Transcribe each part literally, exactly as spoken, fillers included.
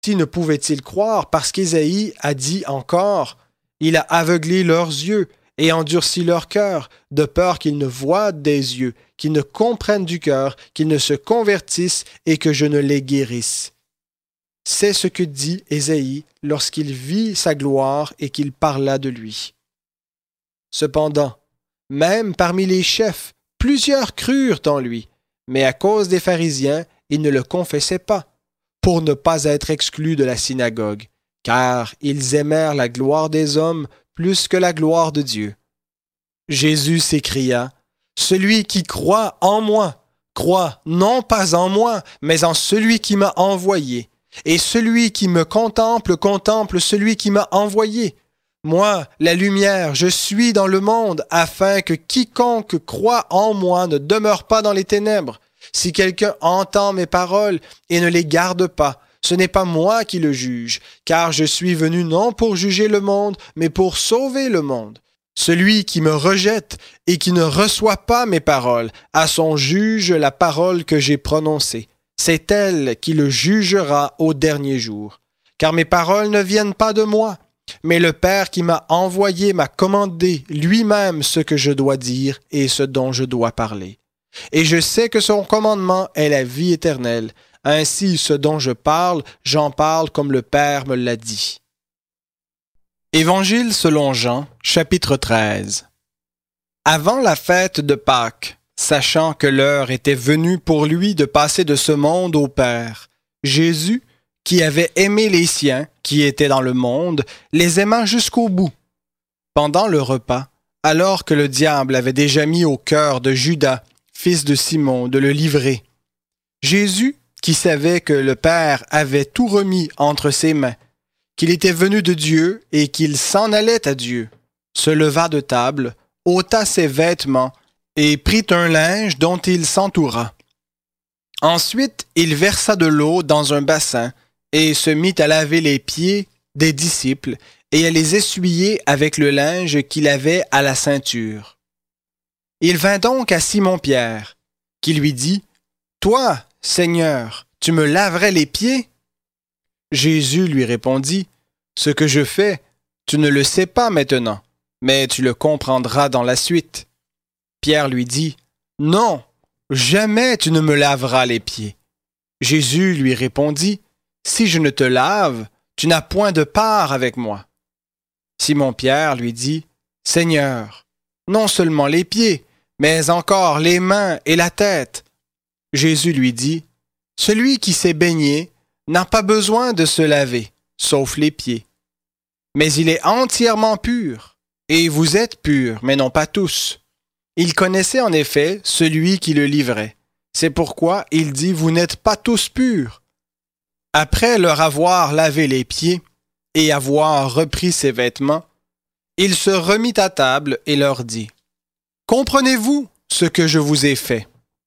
Aussi ne pouvaient-ils croire parce qu'Ésaïe a dit encore « Il a aveuglé leurs yeux et endurci leur cœur, de peur qu'ils ne voient des yeux, qu'ils ne comprennent du cœur, qu'ils ne se convertissent et que je ne les guérisse. » C'est ce que dit Ésaïe lorsqu'il vit sa gloire et qu'il parla de lui. Cependant, même parmi les chefs, plusieurs crurent en lui, mais à cause des pharisiens, ils ne le confessaient pas, pour ne pas être exclus de la synagogue, car ils aimèrent la gloire des hommes plus que la gloire de Dieu. Jésus s'écria, « Celui qui croit en moi, croit non pas en moi, mais en celui qui m'a envoyé. Et celui qui me contemple, contemple celui qui m'a envoyé. Moi, la lumière, je suis dans le monde, afin que quiconque croit en moi ne demeure pas dans les ténèbres. Si quelqu'un entend mes paroles et ne les garde pas, ce n'est pas moi qui le juge, car je suis venu non pour juger le monde, mais pour sauver le monde. Celui qui me rejette et qui ne reçoit pas mes paroles, à son juge la parole que j'ai prononcée. C'est elle qui le jugera au dernier jour. Car mes paroles ne viennent pas de moi, mais le Père qui m'a envoyé m'a commandé lui-même ce que je dois dire et ce dont je dois parler. Et je sais que son commandement est la vie éternelle. Ainsi, ce dont je parle, j'en parle comme le Père me l'a dit. Évangile selon Jean, chapitre treize. Avant la fête de Pâques, sachant que l'heure était venue pour lui de passer de ce monde au Père, Jésus, qui avait aimé les siens, qui étaient dans le monde, les aima jusqu'au bout. Pendant le repas, alors que le diable avait déjà mis au cœur de Judas, fils de Simon, de le livrer, Jésus, qui savait que le Père avait tout remis entre ses mains, qu'il était venu de Dieu et qu'il s'en allait à Dieu, se leva de table, ôta ses vêtements et prit un linge dont il s'entoura. Ensuite, il versa de l'eau dans un bassin et se mit à laver les pieds des disciples et à les essuyer avec le linge qu'il avait à la ceinture. Il vint donc à Simon-Pierre, qui lui dit, « Toi, Seigneur, tu me laverais les pieds? » Jésus lui répondit, « Ce que je fais, tu ne le sais pas maintenant, mais tu le comprendras dans la suite. » Pierre lui dit, « Non, jamais tu ne me laveras les pieds. » Jésus lui répondit, « Si je ne te lave, tu n'as point de part avec moi. » Simon-Pierre lui dit, « Seigneur, non seulement les pieds, mais encore les mains et la tête. » Jésus lui dit, « Celui qui s'est baigné n'a pas besoin de se laver, sauf les pieds. Mais il est entièrement pur, et vous êtes purs, mais non pas tous. » Il connaissait en effet celui qui le livrait. C'est pourquoi il dit, « Vous n'êtes pas tous purs. » Après leur avoir lavé les pieds et avoir repris ses vêtements, il se remit à table et leur dit, « Comprenez-vous ce que je vous ai fait?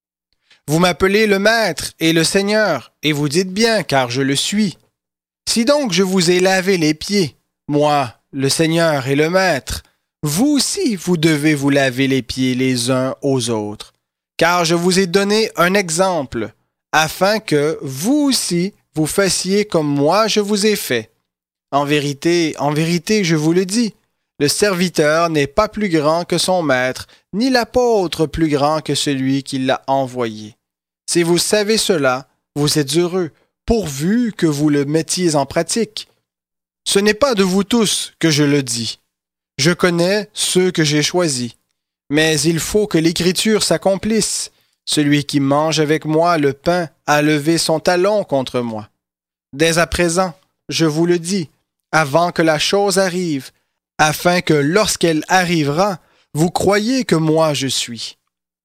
Vous m'appelez le Maître et le Seigneur, et vous dites bien, car je le suis. Si donc je vous ai lavé les pieds, moi, le Seigneur et le Maître, vous aussi vous devez vous laver les pieds les uns aux autres, car je vous ai donné un exemple, afin que vous aussi vous fassiez comme moi je vous ai fait. En vérité, en vérité, je vous le dis, le serviteur n'est pas plus grand que son maître, ni l'apôtre plus grand que celui qui l'a envoyé. Si vous savez cela, vous êtes heureux, pourvu que vous le mettiez en pratique. Ce n'est pas de vous tous que je le dis. Je connais ceux que j'ai choisis. Mais il faut que l'Écriture s'accomplisse. Celui qui mange avec moi le pain a levé son talon contre moi. Dès à présent, je vous le dis, avant que la chose arrive, afin que lorsqu'elle arrivera, vous croyiez que moi je suis.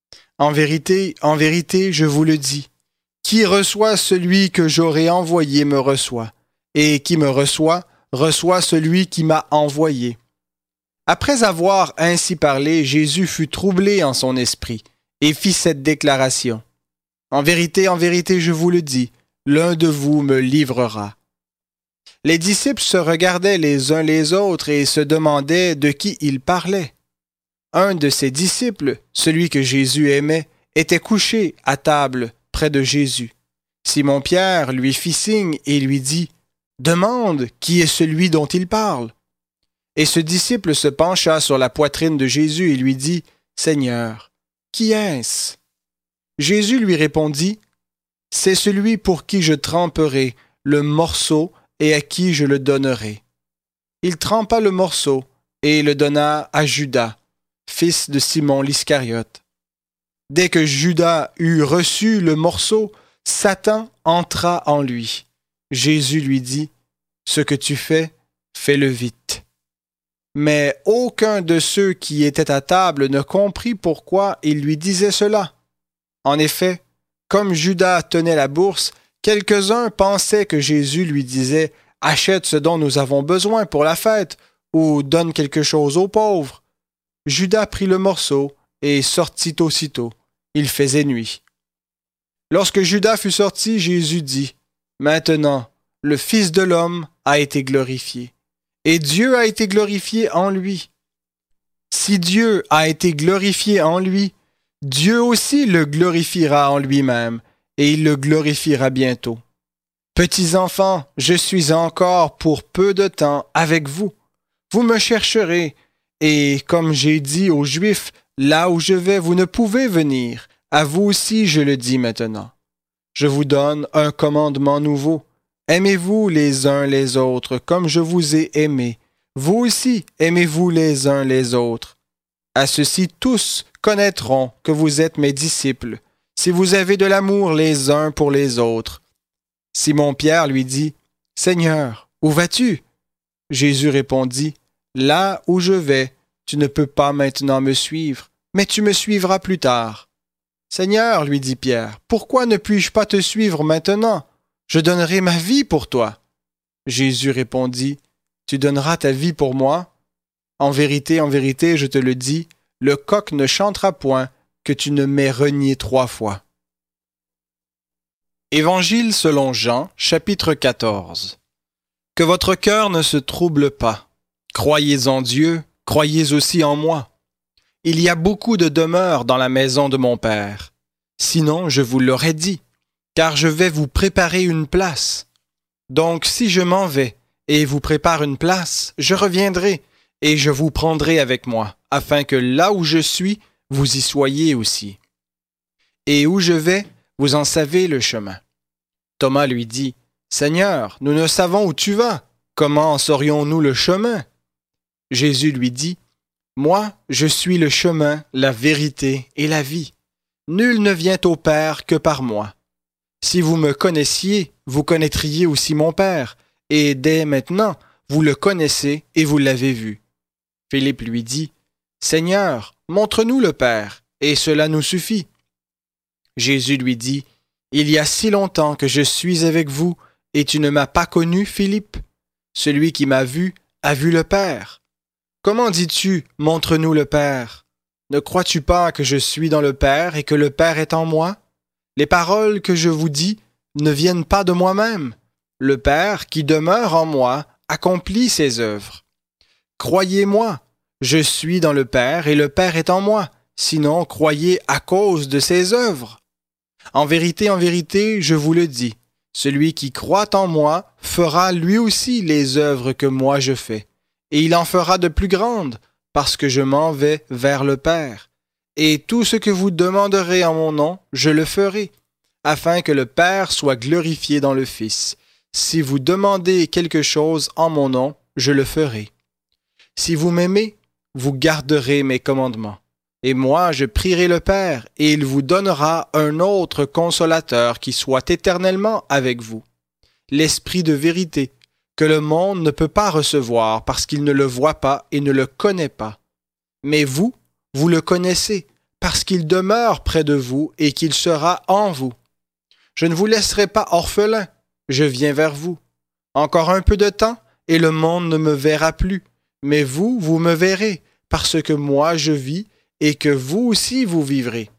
En vérité, en vérité, je vous le dis, qui reçoit celui que j'aurai envoyé me reçoit, et qui me reçoit, reçoit celui qui m'a envoyé. » Après avoir ainsi parlé, Jésus fut troublé en son esprit, et fit cette déclaration. « En vérité, en vérité, je vous le dis, l'un de vous me livrera. » Les disciples se regardaient les uns les autres et se demandaient de qui il parlait. Un de ses disciples, celui que Jésus aimait, était couché à table près de Jésus. Simon-Pierre lui fit signe et lui dit, Demande qui est celui dont il parle. Et ce disciple se pencha sur la poitrine de Jésus et lui dit, « Seigneur, qui est-ce? » Jésus lui répondit, « C'est celui pour qui je tremperai le morceau et à qui je le donnerai. » Il trempa le morceau et le donna à Judas, fils de Simon l'Iscariote. Dès que Judas eut reçu le morceau, Satan entra en lui. Jésus lui dit, « Ce que tu fais, fais-le vite. » Mais aucun de ceux qui étaient à table ne comprit pourquoi il lui disait cela. En effet, comme Judas tenait la bourse, quelques-uns pensaient que Jésus lui disait « Achète ce dont nous avons besoin pour la fête » ou « Donne quelque chose aux pauvres ». Judas prit le morceau et sortit aussitôt. Il faisait nuit. Lorsque Judas fut sorti, Jésus dit, « Maintenant, le Fils de l'homme a été glorifié, et Dieu a été glorifié en lui. Si Dieu a été glorifié en lui, Dieu aussi le glorifiera en lui-même, et il le glorifiera bientôt. Petits enfants, je suis encore pour peu de temps avec vous. Vous me chercherez, et comme j'ai dit aux Juifs, là où je vais, vous ne pouvez venir. À vous aussi, je le dis maintenant. Je vous donne un commandement nouveau. Aimez-vous les uns les autres comme je vous ai aimés. Vous aussi, aimez-vous les uns les autres. À ceci, tous connaîtront que vous êtes mes disciples, si vous avez de l'amour les uns pour les autres. » Simon-Pierre lui dit, « Seigneur, où vas-tu? » Jésus répondit, « Là où je vais, tu ne peux pas maintenant me suivre, mais tu me suivras plus tard. » « Seigneur, lui dit Pierre, pourquoi ne puis-je pas te suivre maintenant? Je donnerai ma vie pour toi. » Jésus répondit, « Tu donneras ta vie pour moi? En vérité, en vérité, je te le dis, le coq ne chantera point que tu ne m'aies renié trois fois. » Évangile selon Jean, chapitre quatorze. Que votre cœur ne se trouble pas. Croyez en Dieu, croyez aussi en moi. Il y a beaucoup de demeures dans la maison de mon Père. Sinon, je vous l'aurais dit, car je vais vous préparer une place. Donc, si je m'en vais et vous prépare une place, je reviendrai et je vous prendrai avec moi, afin que là où je suis, vous y soyez aussi. Et où je vais, vous en savez le chemin. Thomas lui dit, « Seigneur, nous ne savons où tu vas. Comment saurions-nous le chemin? » Jésus lui dit, « Moi, je suis le chemin, la vérité et la vie. Nul ne vient au Père que par moi. Si vous me connaissiez, vous connaîtriez aussi mon Père, et dès maintenant, vous le connaissez et vous l'avez vu. » Philippe lui dit, « Seigneur, montre-nous le Père, et cela nous suffit. » Jésus lui dit, « Il y a si longtemps que je suis avec vous, et tu ne m'as pas connu, Philippe? Celui qui m'a vu a vu le Père. Comment dis-tu, montre-nous le Père? Ne crois-tu pas que je suis dans le Père et que le Père est en moi? Les paroles que je vous dis ne viennent pas de moi-même. Le Père qui demeure en moi accomplit ses œuvres. Croyez-moi, je suis dans le Père et le Père est en moi. Sinon, croyez à cause de ses œuvres. En vérité, en vérité, je vous le dis, celui qui croit en moi fera lui aussi les œuvres que moi je fais. Et il en fera de plus grandes, parce que je m'en vais vers le Père. Et tout ce que vous demanderez en mon nom, je le ferai, afin que le Père soit glorifié dans le Fils. Si vous demandez quelque chose en mon nom, je le ferai. Si vous m'aimez, vous garderez mes commandements. Et moi, je prierai le Père, et il vous donnera un autre consolateur qui soit éternellement avec vous. L'Esprit de vérité, que le monde ne peut pas recevoir parce qu'il ne le voit pas et ne le connaît pas. Mais vous, vous le connaissez, parce qu'il demeure près de vous et qu'il sera en vous. Je ne vous laisserai pas orphelin, je viens vers vous. Encore un peu de temps, et le monde ne me verra plus, mais vous, vous me verrez, parce que moi je vis, et que vous aussi vous vivrez.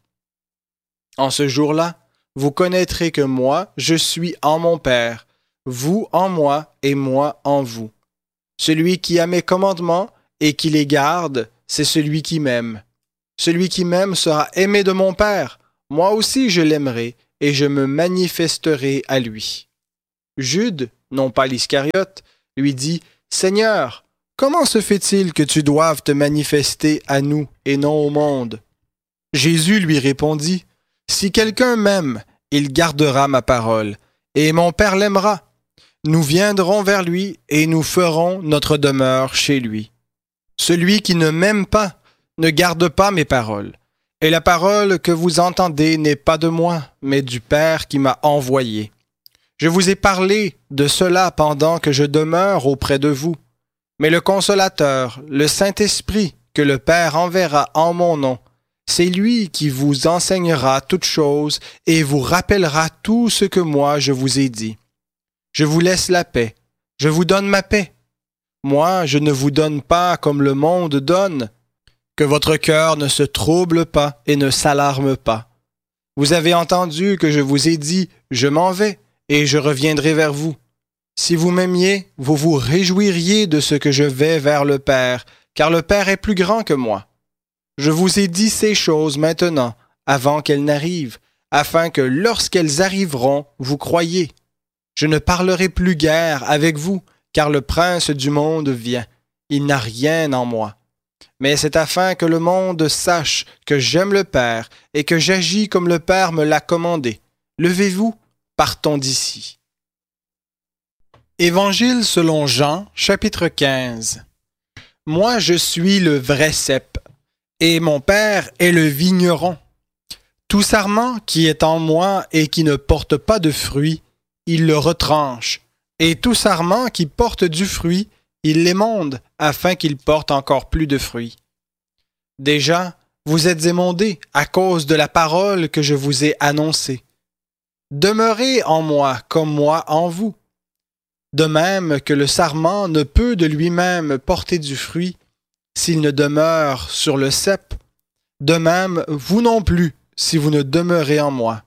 En ce jour-là, vous connaîtrez que moi, je suis en mon Père, vous en moi et moi en vous. Celui qui a mes commandements et qui les garde, c'est celui qui m'aime. Celui qui m'aime sera aimé de mon Père. Moi aussi je l'aimerai et je me manifesterai à lui. Jude, non pas l'Iscariote, lui dit « Seigneur, comment se fait-il que tu doives te manifester à nous et non au monde? » Jésus lui répondit « Si quelqu'un m'aime, il gardera ma parole, et mon Père l'aimera. Nous viendrons vers lui et nous ferons notre demeure chez lui. Celui qui ne m'aime pas ne garde pas mes paroles, et la parole que vous entendez n'est pas de moi, mais du Père qui m'a envoyé. Je vous ai parlé de cela pendant que je demeure auprès de vous. Mais le Consolateur, le Saint-Esprit, que le Père enverra en mon nom, c'est lui qui vous enseignera toutes choses et vous rappellera tout ce que moi je vous ai dit. Je vous laisse la paix, je vous donne ma paix. Moi, je ne vous donne pas comme le monde donne. Que votre cœur ne se trouble pas et ne s'alarme pas. Vous avez entendu que je vous ai dit, je m'en vais, et je reviendrai vers vous. Si vous m'aimiez, vous vous réjouiriez de ce que je vais vers le Père, car le Père est plus grand que moi. Je vous ai dit ces choses maintenant, avant qu'elles n'arrivent, afin que lorsqu'elles arriveront, vous croyiez. Je ne parlerai plus guère avec vous, car le prince du monde vient. Il n'a rien en moi. Mais c'est afin que le monde sache que j'aime le Père et que j'agis comme le Père me l'a commandé. Levez-vous, partons d'ici. Évangile selon Jean, chapitre quinze. Moi, je suis le vrai cep, et mon Père est le vigneron. Tout sarment qui est en moi et qui ne porte pas de fruit, il le retranche, et tout sarment qui porte du fruit, il l'émonde, afin qu'il porte encore plus de fruits. Déjà, vous êtes émondés à cause de la parole que je vous ai annoncée. Demeurez en moi comme moi en vous. De même que le sarment ne peut de lui-même porter du fruit s'il ne demeure sur le cep, de même vous non plus si vous ne demeurez en moi.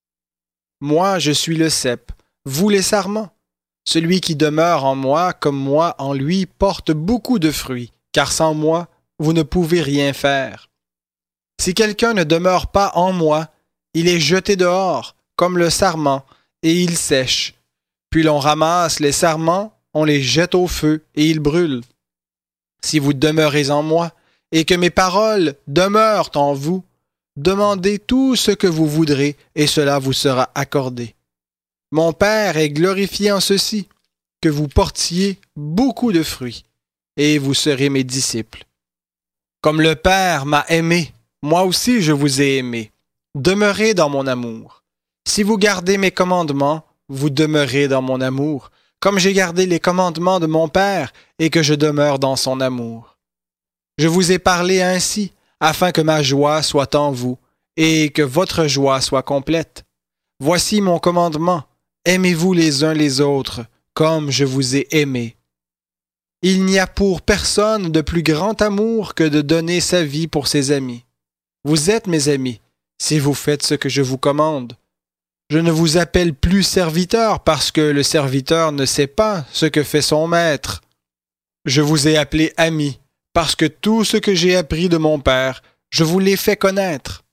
Moi, je suis le cep, vous les sarments. Celui qui demeure en moi comme moi en lui porte beaucoup de fruits, car sans moi, vous ne pouvez rien faire. Si quelqu'un ne demeure pas en moi, il est jeté dehors, comme le sarment, et il sèche. Puis l'on ramasse les sarments, on les jette au feu, et ils brûlent. Si vous demeurez en moi, et que mes paroles demeurent en vous, demandez tout ce que vous voudrez, et cela vous sera accordé. Mon Père est glorifié en ceci, que vous portiez beaucoup de fruits, et vous serez mes disciples. Comme le Père m'a aimé, moi aussi je vous ai aimé. Demeurez dans mon amour. Si vous gardez mes commandements, vous demeurez dans mon amour, comme j'ai gardé les commandements de mon Père, et que je demeure dans son amour. Je vous ai parlé ainsi, afin que ma joie soit en vous, et que votre joie soit complète. Voici mon commandement. Aimez-vous les uns les autres, comme je vous ai aimés. Il n'y a pour personne de plus grand amour que de donner sa vie pour ses amis. Vous êtes mes amis, si vous faites ce que je vous commande. Je ne vous appelle plus serviteur parce que le serviteur ne sait pas ce que fait son maître. Je vous ai appelé ami parce que tout ce que j'ai appris de mon Père, je vous l'ai fait connaître.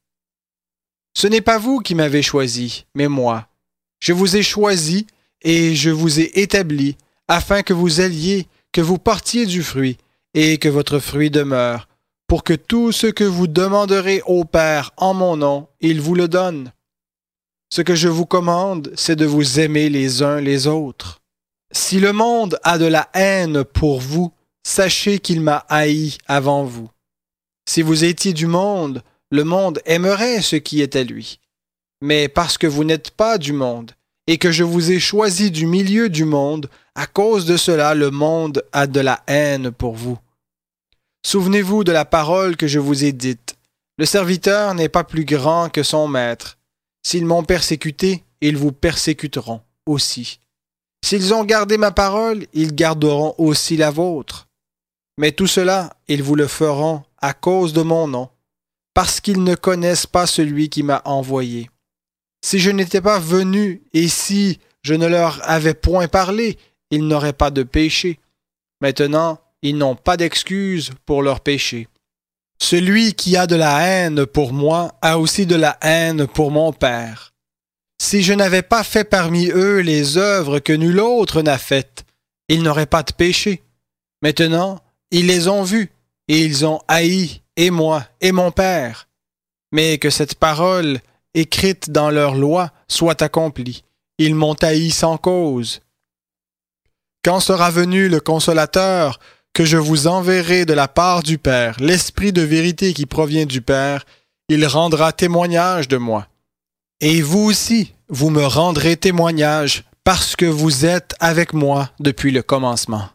Ce n'est pas vous qui m'avez choisi, mais moi. Je vous ai choisi et je vous ai établi afin que vous alliez, que vous portiez du fruit et que votre fruit demeure, pour que tout ce que vous demanderez au Père en mon nom, il vous le donne. Ce que je vous commande, c'est de vous aimer les uns les autres. Si le monde a de la haine pour vous, sachez qu'il m'a haï avant vous. Si vous étiez du monde, le monde aimerait ce qui est à lui. Mais parce que vous n'êtes pas du monde, et que je vous ai choisi du milieu du monde, à cause de cela le monde a de la haine pour vous. Souvenez-vous de la parole que je vous ai dite. Le serviteur n'est pas plus grand que son maître. S'ils m'ont persécuté, ils vous persécuteront aussi. S'ils ont gardé ma parole, ils garderont aussi la vôtre. Mais tout cela, ils vous le feront à cause de mon nom, parce qu'ils ne connaissent pas celui qui m'a envoyé. Si je n'étais pas venu et si je ne leur avais point parlé, ils n'auraient pas de péché. Maintenant, ils n'ont pas d'excuse pour leur péché. Celui qui a de la haine pour moi a aussi de la haine pour mon Père. Si je n'avais pas fait parmi eux les œuvres que nul autre n'a faites, ils n'auraient pas de péché. Maintenant, ils les ont vus, et ils ont haï, et moi, et mon Père. Mais que cette parole, écrite dans leur loi, soit accomplie. Ils m'ont haï sans cause. Quand sera venu le Consolateur, que je vous enverrai de la part du Père, l'Esprit de vérité qui provient du Père, il rendra témoignage de moi. Et vous aussi, vous me rendrez témoignage, parce que vous êtes avec moi depuis le commencement.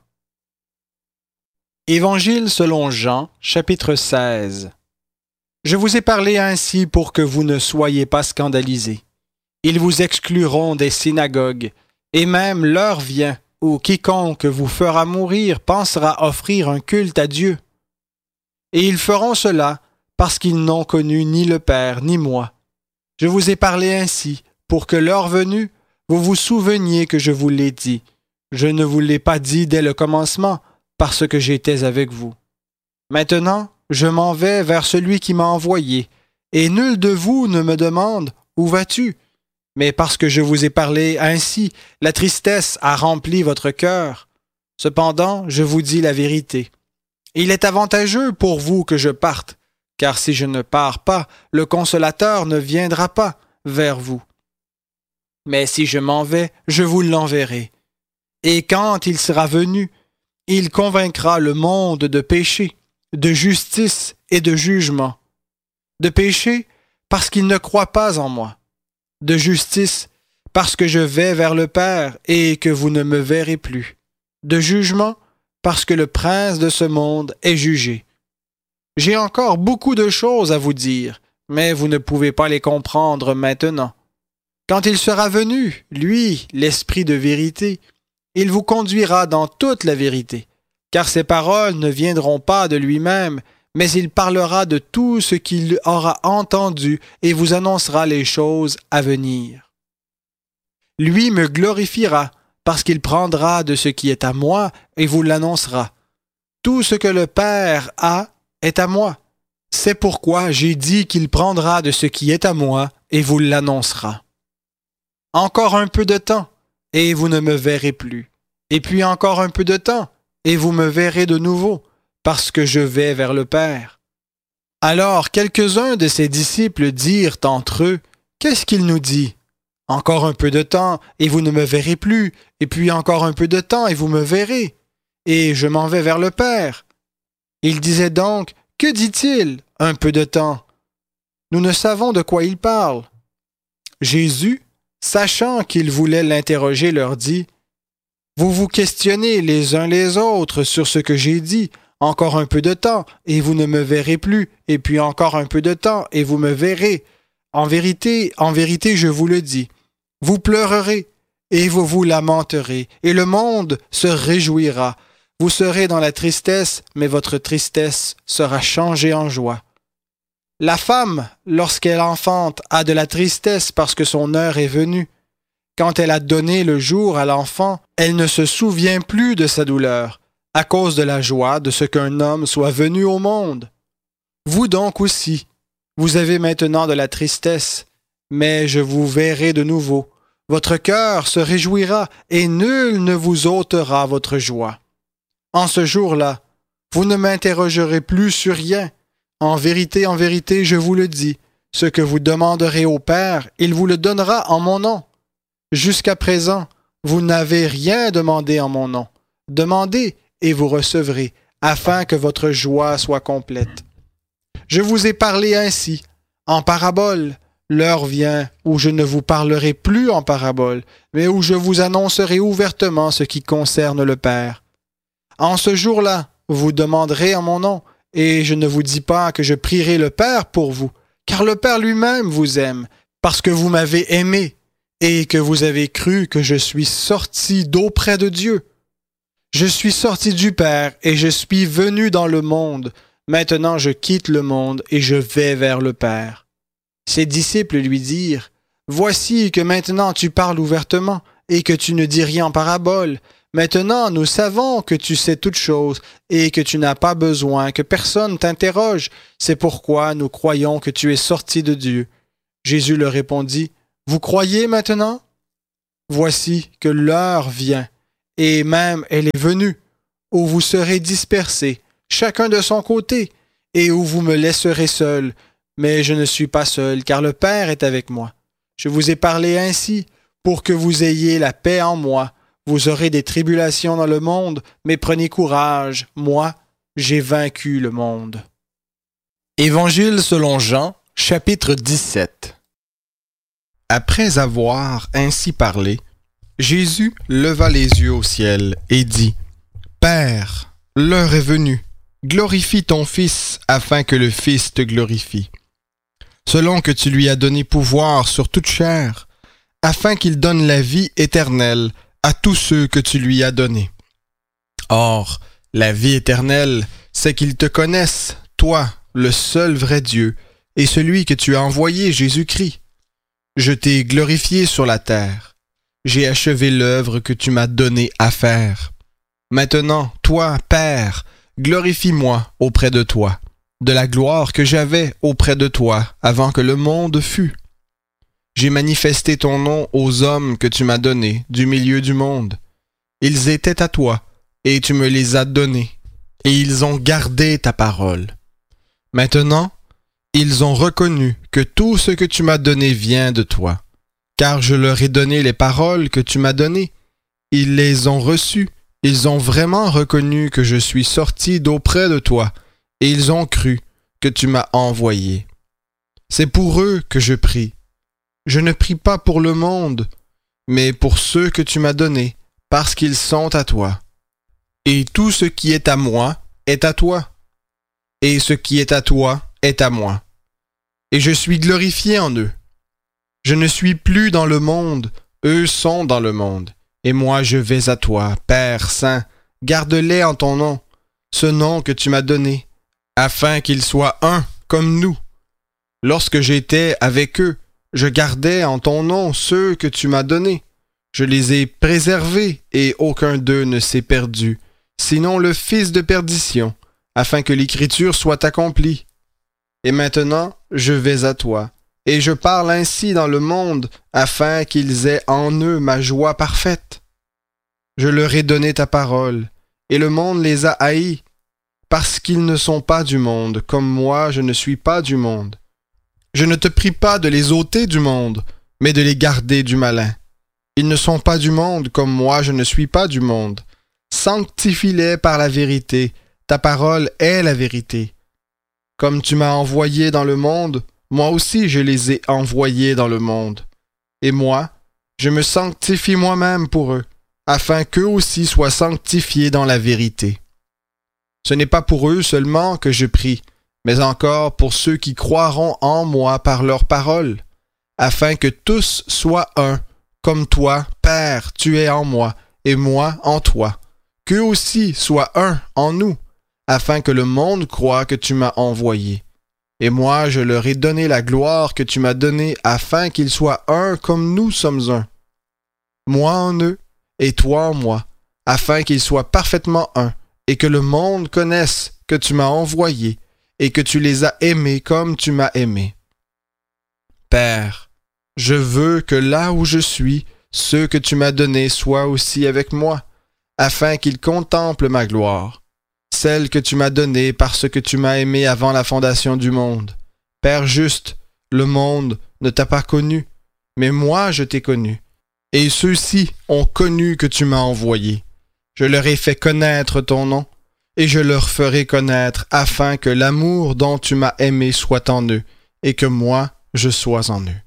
Évangile selon Jean, chapitre seize. Je vous ai parlé ainsi pour que vous ne soyez pas scandalisés. Ils vous excluront des synagogues, et même l'heure vient où quiconque vous fera mourir pensera offrir un culte à Dieu. Et ils feront cela parce qu'ils n'ont connu ni le Père ni moi. Je vous ai parlé ainsi pour que l'heure venue, vous vous souveniez que je vous l'ai dit. Je ne vous l'ai pas dit dès le commencement parce que j'étais avec vous. Maintenant, je m'en vais vers celui qui m'a envoyé, et nul de vous ne me demande « Où vas-tu » Mais parce que je vous ai parlé ainsi, la tristesse a rempli votre cœur. Cependant, je vous dis la vérité. Il est avantageux pour vous que je parte, car si je ne pars pas, le Consolateur ne viendra pas vers vous. Mais si je m'en vais, je vous l'enverrai. Et quand il sera venu, il convaincra le monde de péché, de justice et de jugement. De péché, parce qu'il ne croit pas en moi. De justice, parce que je vais vers le Père et que vous ne me verrez plus. De jugement, parce que le prince de ce monde est jugé. J'ai encore beaucoup de choses à vous dire, mais vous ne pouvez pas les comprendre maintenant. Quand il sera venu, lui, l'Esprit de vérité, il vous conduira dans toute la vérité, car ses paroles ne viendront pas de lui-même, mais il parlera de tout ce qu'il aura entendu et vous annoncera les choses à venir. Lui me glorifiera, parce qu'il prendra de ce qui est à moi et vous l'annoncera. Tout ce que le Père a est à moi. C'est pourquoi j'ai dit qu'il prendra de ce qui est à moi et vous l'annoncera. Encore un peu de temps, et vous ne me verrez plus. Et puis encore un peu de temps, et vous me verrez de nouveau, parce que je vais vers le Père. Alors quelques-uns de ses disciples dirent entre eux, « Qu'est-ce qu'il nous dit? Encore un peu de temps, et vous ne me verrez plus, et puis encore un peu de temps, et vous me verrez, et je m'en vais vers le Père. » Il disait donc, « Que dit-il, un peu de temps? » Nous ne savons de quoi il parle. Jésus, sachant qu'ils voulaient l'interroger, leur dit, « Vous vous questionnez les uns les autres sur ce que j'ai dit. Encore un peu de temps, et vous ne me verrez plus, et puis encore un peu de temps, et vous me verrez. En vérité, en vérité, je vous le dis, vous pleurerez, et vous vous lamenterez, et le monde se réjouira. Vous serez dans la tristesse, mais votre tristesse sera changée en joie. La femme, lorsqu'elle enfante, a de la tristesse parce que son heure est venue. Quand elle a donné le jour à l'enfant, elle ne se souvient plus de sa douleur, à cause de la joie de ce qu'un homme soit venu au monde. Vous donc aussi, vous avez maintenant de la tristesse, mais je vous verrai de nouveau. Votre cœur se réjouira, et nul ne vous ôtera votre joie. En ce jour-là, vous ne m'interrogerez plus sur rien. En vérité, en vérité, je vous le dis, ce que vous demanderez au Père, il vous le donnera en mon nom. Jusqu'à présent, vous n'avez rien demandé en mon nom. Demandez, et vous recevrez, afin que votre joie soit complète. Je vous ai parlé ainsi, en parabole. L'heure vient où je ne vous parlerai plus en parabole, mais où je vous annoncerai ouvertement ce qui concerne le Père. En ce jour-là, vous demanderez en mon nom, et je ne vous dis pas que je prierai le Père pour vous, car le Père lui-même vous aime, parce que vous m'avez aimé, et que vous avez cru que je suis sorti d'auprès de Dieu. Je suis sorti du Père et je suis venu dans le monde. Maintenant je quitte le monde et je vais vers le Père. » Ses disciples lui dirent, « Voici que maintenant tu parles ouvertement et que tu ne dis rien en parabole. Maintenant nous savons que tu sais toutes choses et que tu n'as pas besoin que personne t'interroge. C'est pourquoi nous croyons que tu es sorti de Dieu. » Jésus leur répondit, Vous croyez maintenant? Voici que l'heure vient, et même elle est venue, où vous serez dispersés, chacun de son côté, et où vous me laisserez seul. Mais je ne suis pas seul, car le Père est avec moi. Je vous ai parlé ainsi, pour que vous ayez la paix en moi. Vous aurez des tribulations dans le monde, mais prenez courage, moi, j'ai vaincu le monde. Évangile selon Jean, chapitre dix-sept. Après avoir ainsi parlé, Jésus leva les yeux au ciel et dit, « Père, l'heure est venue, glorifie ton Fils, afin que le Fils te glorifie. Selon que tu lui as donné pouvoir sur toute chair, afin qu'il donne la vie éternelle à tous ceux que tu lui as donnés. Or, la vie éternelle, c'est qu'ils te connaissent, toi, le seul vrai Dieu, et celui que tu as envoyé, Jésus-Christ. Je t'ai glorifié sur la terre. J'ai achevé l'œuvre que tu m'as donnée à faire. Maintenant, toi, Père, glorifie-moi auprès de toi, de la gloire que j'avais auprès de toi avant que le monde fût. J'ai manifesté ton nom aux hommes que tu m'as donnés du milieu du monde. Ils étaient à toi, et tu me les as donnés, et ils ont gardé ta parole. Maintenant, ils ont reconnu que tout ce que tu m'as donné vient de toi, car je leur ai donné les paroles que tu m'as données. Ils les ont reçues, ils ont vraiment reconnu que je suis sorti d'auprès de toi, et ils ont cru que tu m'as envoyé. C'est pour eux que je prie. Je ne prie pas pour le monde, mais pour ceux que tu m'as donnés, parce qu'ils sont à toi. Et tout ce qui est à moi est à toi, et ce qui est à toi est à moi. Et je suis glorifié en eux. Je ne suis plus dans le monde, eux sont dans le monde, et moi je vais à toi, Père Saint, garde-les en ton nom, ce nom que tu m'as donné, afin qu'ils soient un comme nous. Lorsque j'étais avec eux, je gardais en ton nom ceux que tu m'as donnés. Je les ai préservés et aucun d'eux ne s'est perdu, sinon le fils de perdition, afin que l'écriture soit accomplie. Et maintenant, je vais à toi, et je parle ainsi dans le monde, afin qu'ils aient en eux ma joie parfaite. Je leur ai donné ta parole, et le monde les a haïs, parce qu'ils ne sont pas du monde, comme moi je ne suis pas du monde. Je ne te prie pas de les ôter du monde, mais de les garder du malin. Ils ne sont pas du monde, comme moi je ne suis pas du monde. Sanctifie-les par la vérité, ta parole est la vérité. Comme tu m'as envoyé dans le monde, moi aussi je les ai envoyés dans le monde. Et moi, je me sanctifie moi-même pour eux, afin qu'eux aussi soient sanctifiés dans la vérité. Ce n'est pas pour eux seulement que je prie, mais encore pour ceux qui croiront en moi par leur parole, afin que tous soient un, comme toi, Père, tu es en moi, et moi en toi, qu'eux aussi soient un en nous, afin que le monde croie que tu m'as envoyé. Et moi, je leur ai donné la gloire que tu m'as donnée, afin qu'ils soient un comme nous sommes un. Moi en eux, et toi en moi, afin qu'ils soient parfaitement un, et que le monde connaisse que tu m'as envoyé, et que tu les as aimés comme tu m'as aimé. Père, je veux que là où je suis, ceux que tu m'as donnés soient aussi avec moi, afin qu'ils contemplent ma gloire, celle que tu m'as donnée parce que tu m'as aimé avant la fondation du monde. Père juste, le monde ne t'a pas connu, mais moi je t'ai connu, et ceux-ci ont connu que tu m'as envoyé. Je leur ai fait connaître ton nom, et je leur ferai connaître afin que l'amour dont tu m'as aimé soit en eux, et que moi, je sois en eux.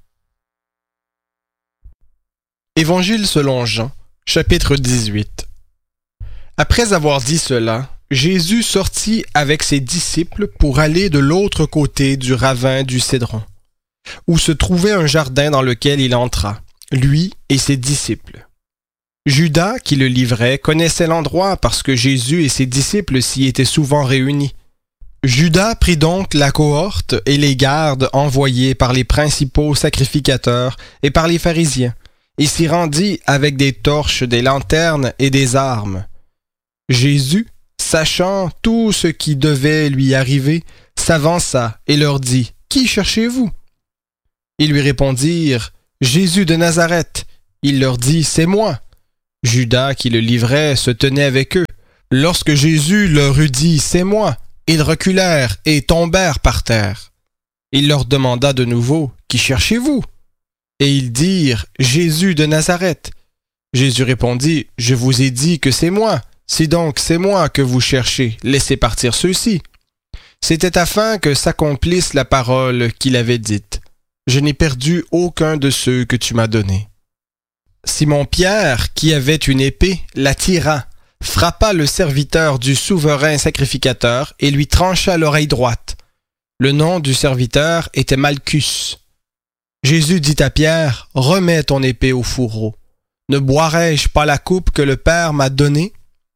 Évangile selon Jean, chapitre dix-huit. Après avoir dit cela, Jésus sortit avec ses disciples pour aller de l'autre côté du ravin du Cédron, où se trouvait un jardin dans lequel il entra, lui et ses disciples. Judas, qui le livrait, connaissait l'endroit parce que Jésus et ses disciples s'y étaient souvent réunis. Judas prit donc la cohorte et les gardes envoyés par les principaux sacrificateurs et par les pharisiens, et s'y rendit avec des torches, des lanternes et des armes. Jésus, sachant tout ce qui devait lui arriver, s'avança et leur dit « Qui cherchez-vous » Ils lui répondirent Jésus de Nazareth. Il leur dit, c'est moi. Judas qui le livrait se tenait avec eux. Lorsque Jésus leur eut dit, c'est moi, ils reculèrent et tombèrent par terre. Il leur demanda de nouveau, qui cherchez-vous? Et ils dirent, Jésus de Nazareth. Jésus répondit, je vous ai dit que c'est moi. Si donc c'est moi que vous cherchez, laissez partir ceux-ci. C'était afin que s'accomplisse la parole qu'il avait dite. Je n'ai perdu aucun de ceux que tu m'as donnés. Simon-Pierre, qui avait une épée, la tira, frappa le serviteur du souverain sacrificateur et lui trancha l'oreille droite. Le nom du serviteur était Malchus. Jésus dit à Pierre, « Remets ton épée au fourreau. Ne boirai-je pas la coupe que le Père m'a donnée? »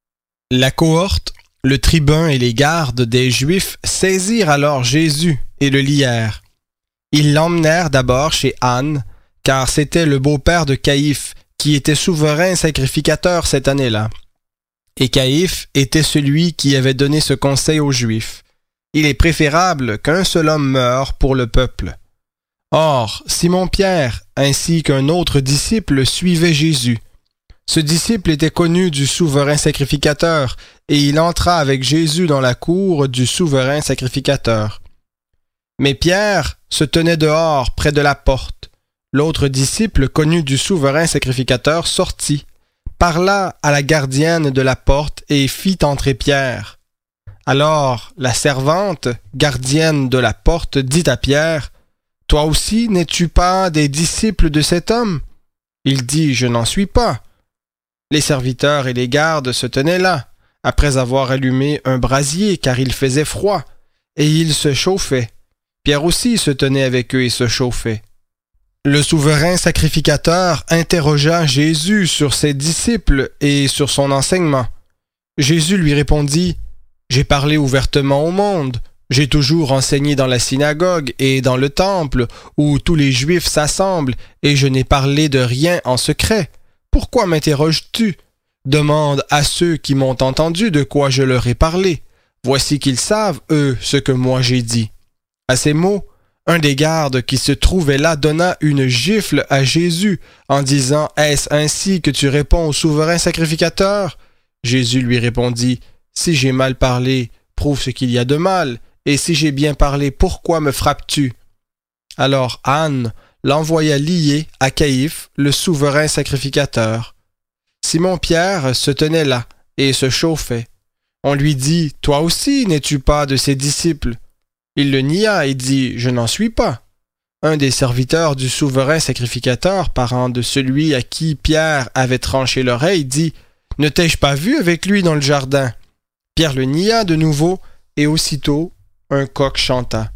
La cohorte, le tribun et les gardes des Juifs saisirent alors Jésus et le lièrent. Ils l'emmenèrent d'abord chez Anne, car c'était le beau-père de Caïphe, qui était souverain sacrificateur cette année-là. Et Caïphe était celui qui avait donné ce conseil aux Juifs. Il est préférable qu'un seul homme meure pour le peuple. Or, Simon-Pierre, ainsi qu'un autre disciple, suivait Jésus. Ce disciple était connu du souverain sacrificateur, et il entra avec Jésus dans la cour du souverain sacrificateur. Mais Pierre se tenait dehors, près de la porte. L'autre disciple, connu du souverain sacrificateur, sortit, parla à la gardienne de la porte et fit entrer Pierre. Alors la servante, gardienne de la porte, dit à Pierre, « Toi aussi, n'es-tu pas des disciples de cet homme? » Il dit, « Je n'en suis pas. » Les serviteurs et les gardes se tenaient là, après avoir allumé un brasier, car il faisait froid, et ils se chauffaient. Pierre aussi se tenait avec eux et se chauffait. Le souverain sacrificateur interrogea Jésus sur ses disciples et sur son enseignement. Jésus lui répondit, « J'ai parlé ouvertement au monde. J'ai toujours enseigné dans la synagogue et dans le temple, où tous les Juifs s'assemblent, et je n'ai parlé de rien en secret. Pourquoi m'interroges-tu? Demande à ceux qui m'ont entendu de quoi je leur ai parlé. Voici qu'ils savent, eux, ce que moi j'ai dit. » À ces mots, un des gardes qui se trouvait là donna une gifle à Jésus en disant « Est-ce ainsi que tu réponds au souverain sacrificateur? » Jésus lui répondit « Si j'ai mal parlé, prouve ce qu'il y a de mal, et si j'ai bien parlé, pourquoi me frappes-tu? » Alors Anne l'envoya lier à Caïphe, le souverain sacrificateur. Simon-Pierre se tenait là et se chauffait. On lui dit « Toi aussi, n'es-tu pas de ses disciples? » Il le nia et dit « Je n'en suis pas. » Un des serviteurs du souverain sacrificateur, parent de celui à qui Pierre avait tranché l'oreille, dit « Ne t'ai-je pas vu avec lui dans le jardin? » Pierre le nia de nouveau, et aussitôt un coq chanta.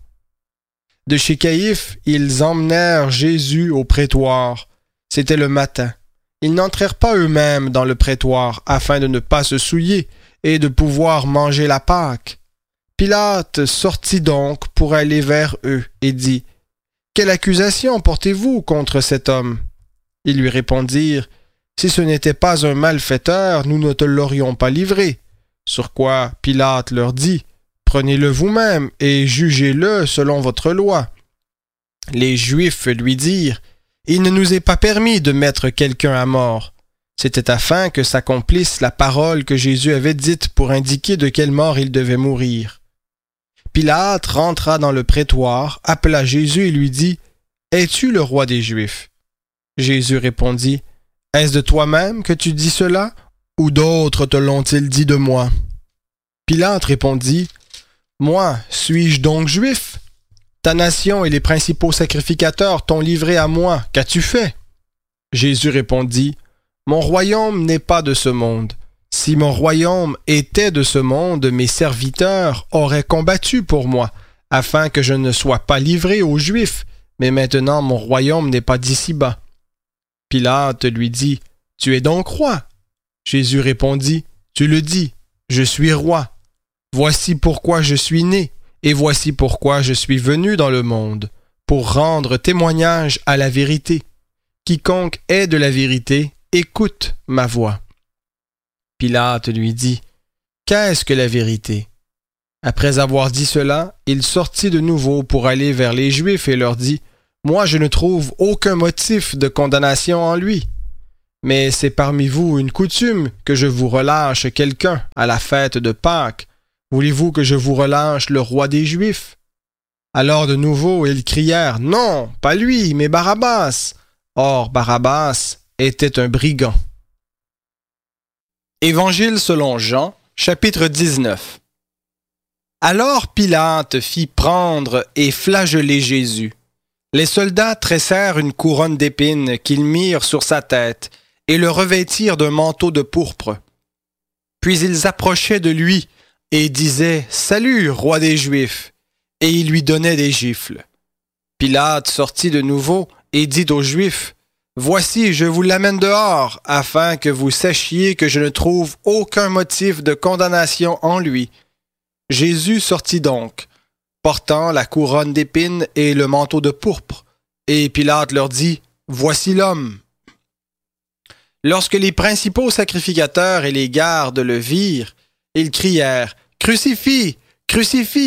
De chez Caïphe, ils emmenèrent Jésus au prétoire. C'était le matin. Ils n'entrèrent pas eux-mêmes dans le prétoire, afin de ne pas se souiller et de pouvoir manger la Pâque. Pilate sortit donc pour aller vers eux et dit, « Quelle accusation portez-vous contre cet homme? » Ils lui répondirent, « Si ce n'était pas un malfaiteur, nous ne te l'aurions pas livré. » Sur quoi Pilate leur dit, « Prenez-le vous-même et jugez-le selon votre loi. » Les Juifs lui dirent, « Il ne nous est pas permis de mettre quelqu'un à mort. » C'était afin que s'accomplisse la parole que Jésus avait dite pour indiquer de quelle mort il devait mourir. Pilate rentra dans le prétoire, appela Jésus et lui dit, « Es-tu le roi des Juifs? » Jésus répondit, « Est-ce de toi-même que tu dis cela, ou d'autres te l'ont-ils dit de moi? » Pilate répondit, « Moi, suis-je donc juif? Ta nation et les principaux sacrificateurs t'ont livré à moi. Qu'as-tu fait? » Jésus répondit, « Mon royaume n'est pas de ce monde. Si mon royaume était de ce monde, mes serviteurs auraient combattu pour moi, afin que je ne sois pas livré aux Juifs, mais maintenant mon royaume n'est pas d'ici-bas. » Pilate lui dit, « Tu es donc roi? » Jésus répondit, « Tu le dis, je suis roi. Voici pourquoi je suis né, et voici pourquoi je suis venu dans le monde, pour rendre témoignage à la vérité. Quiconque est de la vérité, écoute ma voix. » Pilate lui dit, « Qu'est-ce que la vérité? » Après avoir dit cela, il sortit de nouveau pour aller vers les Juifs et leur dit, « Moi, je ne trouve aucun motif de condamnation en lui. Mais c'est parmi vous une coutume que je vous relâche quelqu'un à la fête de Pâques. Voulez-vous que je vous relâche le roi des Juifs? » Alors de nouveau, ils crièrent « Non, pas lui, mais Barabbas !» Or, Barabbas était un brigand. Évangile selon Jean, chapitre dix-neuf. Alors Pilate fit prendre et flageller Jésus. Les soldats tressèrent une couronne d'épines qu'ils mirent sur sa tête et le revêtirent d'un manteau de pourpre. Puis ils approchaient de lui et disaient « Salut, roi des Juifs !» et ils lui donnaient des gifles. Pilate sortit de nouveau et dit aux Juifs « Voici, je vous l'amène dehors, afin que vous sachiez que je ne trouve aucun motif de condamnation en lui. » Jésus sortit donc, portant la couronne d'épines et le manteau de pourpre, et Pilate leur dit « Voici l'homme. » Lorsque les principaux sacrificateurs et les gardes le virent, ils crièrent « Crucifie! Crucifie !»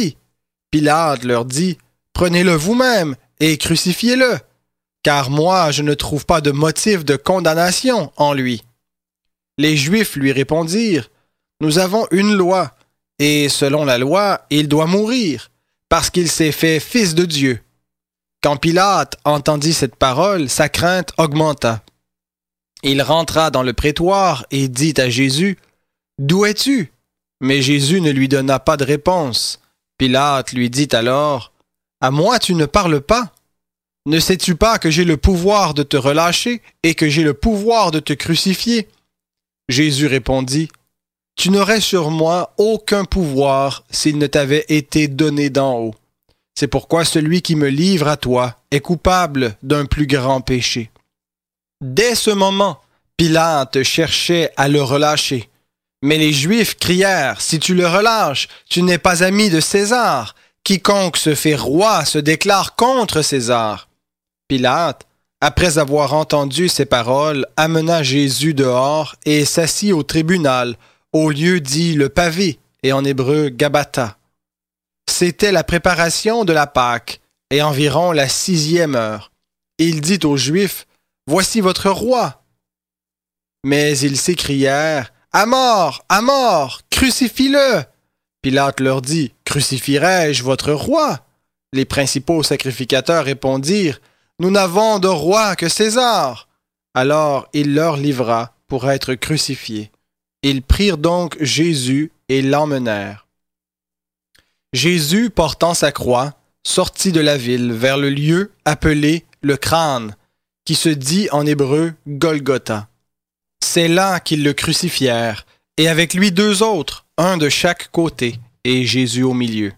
Pilate leur dit « Prenez-le vous-même et crucifiez-le, car moi je ne trouve pas de motif de condamnation en lui. » Les Juifs lui répondirent « Nous avons une loi, et selon la loi, il doit mourir, parce qu'il s'est fait fils de Dieu. » Quand Pilate entendit cette parole, sa crainte augmenta. Il rentra dans le prétoire et dit à Jésus « D'où es-tu? » Mais Jésus ne lui donna pas de réponse. Pilate lui dit alors « À moi tu ne parles pas? Ne sais-tu pas que j'ai le pouvoir de te relâcher et que j'ai le pouvoir de te crucifier? » Jésus répondit « Tu n'aurais sur moi aucun pouvoir s'il ne t'avait été donné d'en haut. C'est pourquoi celui qui me livre à toi est coupable d'un plus grand péché. » Dès ce moment, Pilate cherchait à le relâcher. Mais les Juifs crièrent « Si tu le relâches, tu n'es pas ami de César. Quiconque se fait roi se déclare contre César. » Pilate, après avoir entendu ces paroles, amena Jésus dehors et s'assit au tribunal, au lieu dit le pavé, et en hébreu Gabbatha. C'était la préparation de la Pâque, et environ la sixième heure. Il dit aux Juifs « Voici votre roi. » Mais ils s'écrièrent « À mort! À mort! Crucifie-le! » Pilate leur dit « Crucifierai-je votre roi? » Les principaux sacrificateurs répondirent « Nous n'avons de roi que César. » Alors il leur livra pour être crucifié. Ils prirent donc Jésus et l'emmenèrent. Jésus, portant sa croix, sortit de la ville vers le lieu appelé le crâne, qui se dit en hébreu Golgotha. C'est là qu'ils le crucifièrent, et avec lui deux autres, un de chaque côté, et Jésus au milieu.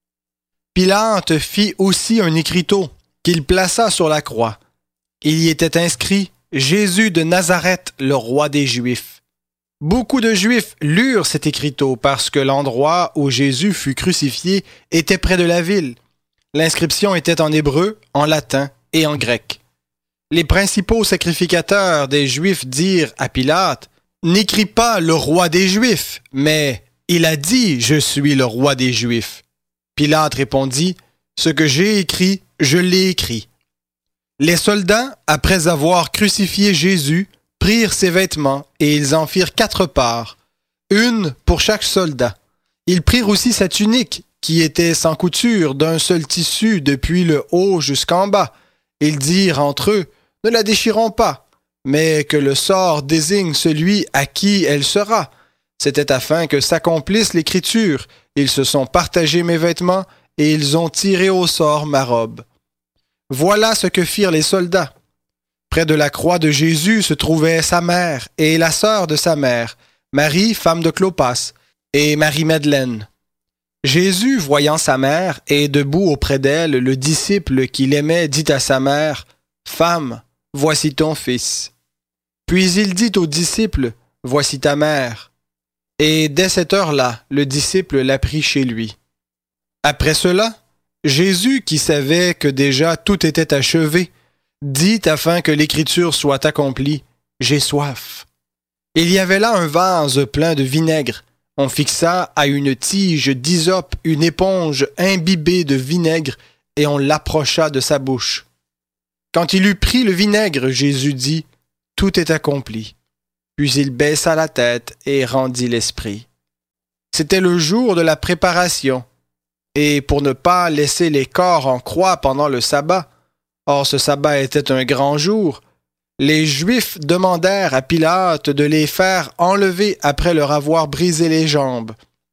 Pilate fit aussi un écriteau qu'il plaça sur la croix. Il y était inscrit « Jésus de Nazareth, le roi des Juifs ». Beaucoup de Juifs lurent cet écriteau parce que l'endroit où Jésus fut crucifié était près de la ville. L'inscription était en hébreu, en latin et en grec. Les principaux sacrificateurs des Juifs dirent à Pilate « N'écris pas le roi des Juifs, mais il a dit « Je suis le roi des Juifs ». Pilate répondit « Ce que j'ai écrit, je l'ai écrit. » Les soldats, après avoir crucifié Jésus, prirent ses vêtements et ils en firent quatre parts, une pour chaque soldat. Ils prirent aussi sa tunique, qui était sans couture, d'un seul tissu depuis le haut jusqu'en bas. Ils dirent entre eux, ne la déchirons pas, mais que le sort désigne celui à qui elle sera. C'était afin que s'accomplisse l'écriture. Ils se sont partagés mes vêtements et ils ont tiré au sort ma robe. Voilà ce que firent les soldats. Près de la croix de Jésus se trouvait sa mère et la sœur de sa mère, Marie, femme de Clopas, et Marie-Madeleine. Jésus, voyant sa mère et debout auprès d'elle le disciple qu'il aimait, dit à sa mère, « Femme, voici ton fils. » Puis il dit au disciple, « Voici ta mère. » Et dès cette heure-là, le disciple la prit chez lui. Après cela, Jésus, qui savait que déjà tout était achevé, dit afin que l'écriture soit accomplie, « J'ai soif. » Il y avait là un vase plein de vinaigre. On fixa à une tige d'hysope une éponge imbibée de vinaigre et on l'approcha de sa bouche. Quand il eut pris le vinaigre, Jésus dit, « Tout est accompli. » Puis il baissa la tête et rendit l'esprit. C'était le jour de la préparation, et pour ne pas laisser les corps en croix pendant le sabbat, or ce sabbat était un grand jour, les Juifs demandèrent à Pilate de les faire enlever après leur avoir brisé les jambes.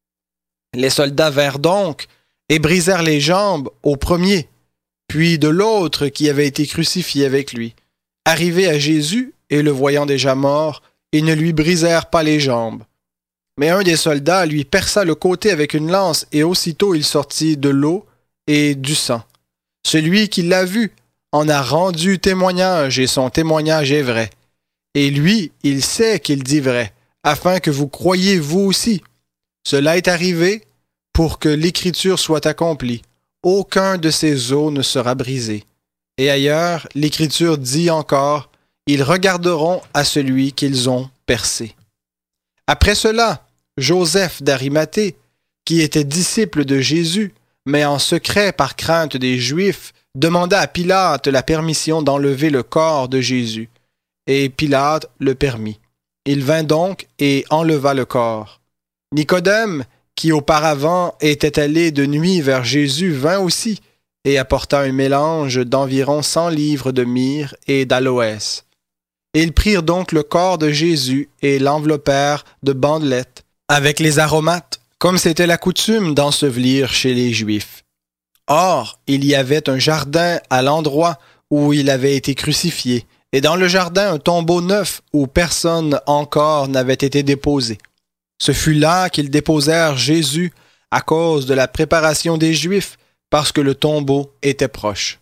Les soldats vinrent donc et brisèrent les jambes au premier, puis de l'autre qui avait été crucifié avec lui. Arrivés à Jésus, et le voyant déjà mort, ils ne lui brisèrent pas les jambes. Mais un des soldats lui perça le côté avec une lance, et aussitôt il sortit de l'eau et du sang. Celui qui l'a vu en a rendu témoignage, et son témoignage est vrai. Et lui, il sait qu'il dit vrai, afin que vous croyiez vous aussi. Cela est arrivé pour que l'Écriture soit accomplie. Aucun de ces os ne sera brisé. Et ailleurs, l'Écriture dit encore, ils regarderont à celui qu'ils ont percé. Après cela, Joseph d'Arimathée, qui était disciple de Jésus, mais en secret par crainte des Juifs, demanda à Pilate la permission d'enlever le corps de Jésus. Et Pilate le permit. Il vint donc et enleva le corps. Nicodème, qui auparavant était allé de nuit vers Jésus, vint aussi et apporta un mélange d'environ cent livres de myrrhe et d'aloès. Ils prirent donc le corps de Jésus et l'enveloppèrent de bandelettes avec les aromates, comme c'était la coutume d'ensevelir chez les Juifs. Or, il y avait un jardin à l'endroit où il avait été crucifié, et dans le jardin un tombeau neuf où personne encore n'avait été déposé. Ce fut là qu'ils déposèrent Jésus à cause de la préparation des Juifs, parce que le tombeau était proche.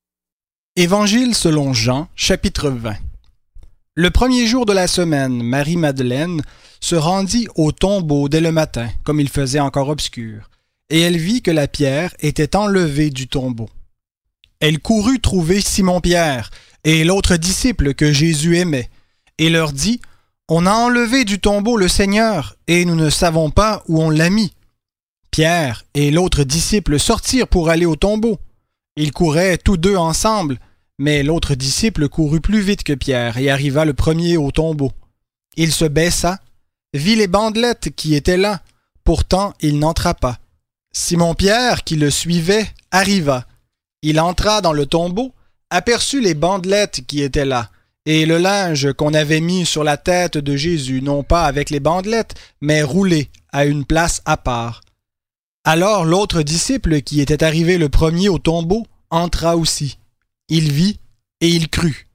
Évangile selon Jean, chapitre vingt. Le premier jour de la semaine, Marie-Madeleine se rendit au tombeau dès le matin, comme il faisait encore obscur, et elle vit que la pierre était enlevée du tombeau. Elle courut trouver Simon-Pierre et l'autre disciple que Jésus aimait, et leur dit, « On a enlevé du tombeau le Seigneur, et nous ne savons pas où on l'a mis. » Pierre et l'autre disciple sortirent pour aller au tombeau. Ils couraient tous deux ensemble, mais l'autre disciple courut plus vite que Pierre et arriva le premier au tombeau. Il se baissa, vit les bandelettes qui étaient là, pourtant il n'entra pas. Simon-Pierre, qui le suivait, arriva. Il entra dans le tombeau, aperçut les bandelettes qui étaient là, et le linge qu'on avait mis sur la tête de Jésus, non pas avec les bandelettes, mais roulé à une place à part. Alors l'autre disciple, qui était arrivé le premier au tombeau, entra aussi. Il vit et il crut.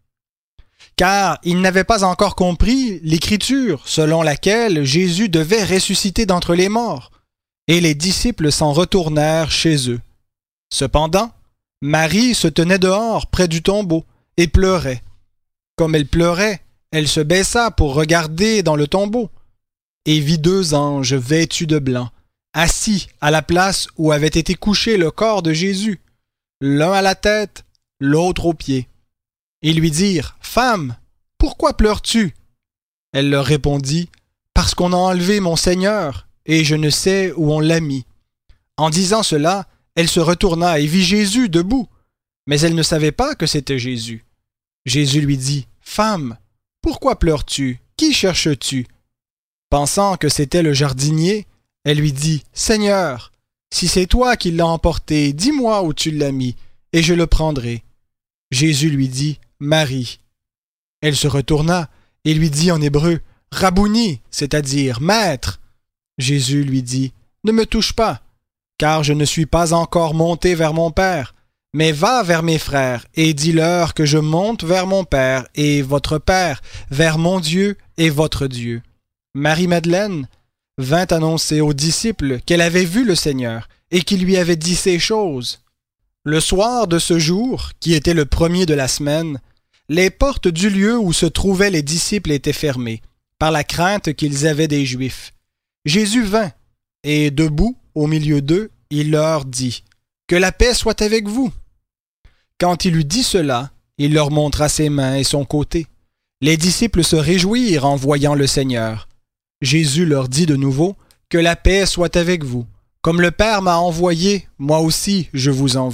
Car il n'avait pas encore compris l'Écriture selon laquelle Jésus devait ressusciter d'entre les morts, et les disciples s'en retournèrent chez eux. Cependant, Marie se tenait dehors près du tombeau et pleurait. Comme elle pleurait, elle se baissa pour regarder dans le tombeau, et vit deux anges vêtus de blanc, assis à la place où avait été couché le corps de Jésus, l'un à la tête, l'autre aux pieds. Ils lui dirent, « Femme, pourquoi pleures-tu » Elle leur répondit, « Parce qu'on a enlevé mon Seigneur, et je ne sais où on l'a mis. » En disant cela, elle se retourna et vit Jésus debout, mais elle ne savait pas que c'était Jésus. Jésus lui dit, « Femme, pourquoi pleures-tu? Qui cherches-tu » Pensant que c'était le jardinier, elle lui dit, « Seigneur, si c'est toi qui l'as emporté, dis-moi où tu l'as mis, et je le prendrai. » Jésus lui dit, « Marie. » Elle se retourna et lui dit en hébreu, « Rabouni, c'est-à-dire Maître. » Jésus lui dit, « Ne me touche pas, car je ne suis pas encore monté vers mon Père, mais va vers mes frères et dis-leur que je monte vers mon Père et votre Père, vers mon Dieu et votre Dieu. » Marie-Madeleine vint annoncer aux disciples qu'elle avait vu le Seigneur et qu'il lui avait dit ces choses. Le soir de ce jour, qui était le premier de la semaine, les portes du lieu où se trouvaient les disciples étaient fermées, par la crainte qu'ils avaient des Juifs. Jésus vint, et debout, au milieu d'eux, il leur dit, « Que la paix soit avec vous. » Quand il eut dit cela, il leur montra ses mains et son côté. Les disciples se réjouirent en voyant le Seigneur. Jésus leur dit de nouveau, « Que la paix soit avec vous. Comme le Père m'a envoyé, moi aussi je vous envoie. »